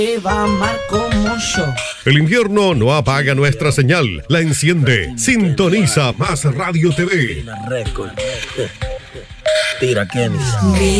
Va Marco Mocho. El invierno no apaga nuestra señal, la enciende. Sintoniza Más Radio TV. Tira, Kenny.